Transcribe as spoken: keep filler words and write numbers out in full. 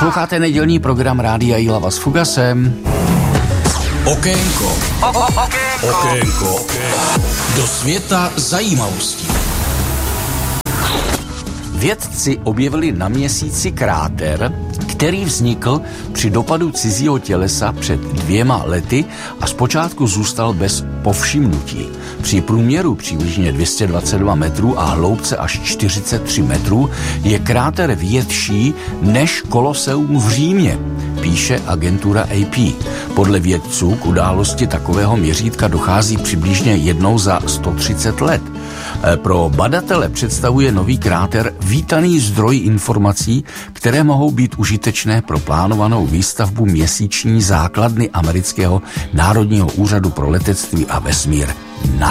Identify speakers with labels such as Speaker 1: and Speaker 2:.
Speaker 1: Posloucháte nedělní program Rádia Jihlava s Fugasem.
Speaker 2: Okénko. O, o, okénko. Okénko. Do světa zajímavostí.
Speaker 1: Vědci objevili na Měsíci kráter, který vznikl při dopadu cizího tělesa před dvěma lety a zpočátku zůstal bez povšimnutí. Při průměru přibližně dvě stě dvacet dva metrů a hloubce až čtyřicet tři metrů je kráter větší než Koloseum v Římě, píše agentura A P. Podle vědců k události takového měřítka dochází přibližně jednou za sto třicet let. Pro badatele představuje nový kráter vítaný zdroj informací, které mohou být užitečné pro plánovanou výstavbu měsíční základny amerického Národního úřadu pro letectví a vesmír NASA.